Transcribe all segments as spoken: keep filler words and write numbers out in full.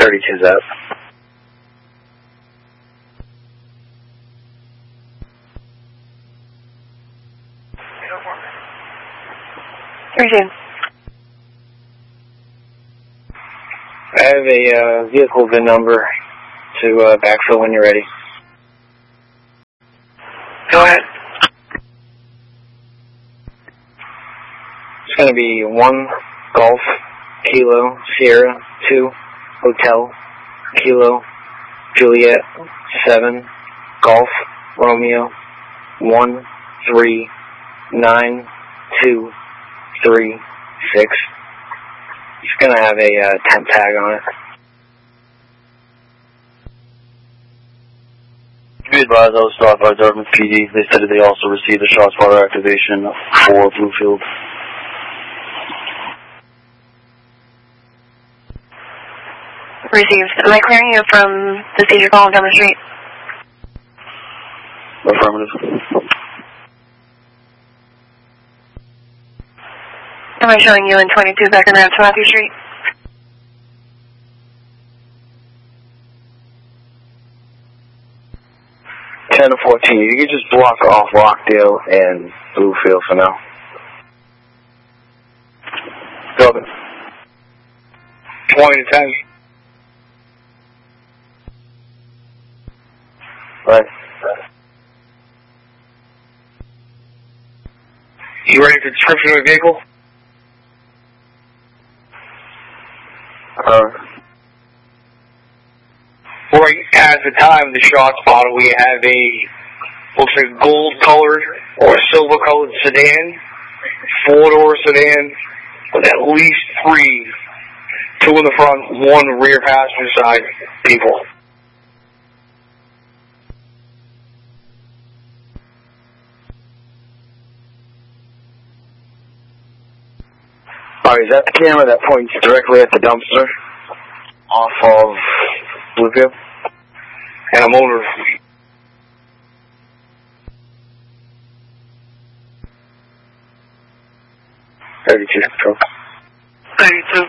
thirty-two's up. thirty-two. I have a uh, vehicle V I N number to uh, backfill when you're ready. Go ahead. It's going to be one Golf Kilo Sierra two Hotel Kilo Juliet seven Golf Romeo one three nine two three six. It's going to have a uh, temp tag on it. To be advised, I was stopped by Dartmouth P D. They said that they also received a shot spotter activation for Bluefield. Received. Am I clearing you from the seizure call down the street? Affirmative. Am I showing you in twenty-two back on Matthew Street? ten to fourteen. You can just block off Rockdale and Bluefield for now. Go. twenty to ten. Right. You ready for description of the vehicle? Uh, right at the time of the shot spotter, we have a, looks like a gold-colored or silver-colored sedan, four-door sedan, with at least three, two in the front, one rear passenger side people. Alright, is that the camera that points directly at the dumpster off of Bluefield? And I'm over. thirty-two control. thirty-two.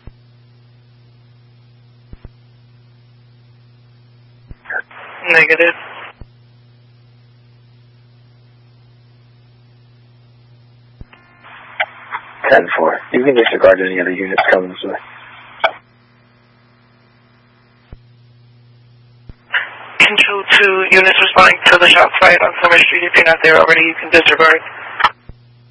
Negative. ten four. You can disregard any other units coming this way. Control two units responding to the shot fired on Summer Street. If you're not there already, you can disregard.